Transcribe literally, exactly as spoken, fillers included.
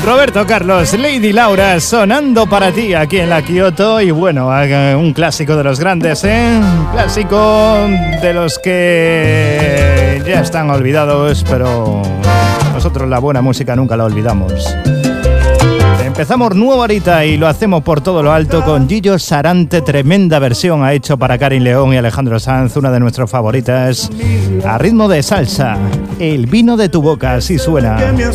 Roberto Carlos, Lady Laura, sonando para ti aquí en la Kyoto. Y bueno, un clásico de los grandes, ¿eh? Un clásico de los que ya están olvidados, pero nosotros la buena música nunca la olvidamos. Empezamos nuevo ahorita y lo hacemos por todo lo alto con Gillo Sarante. Tremenda versión ha hecho para Karin León y Alejandro Sanz, una de nuestras favoritas, a ritmo de salsa. El vino de tu boca, así suena. Que me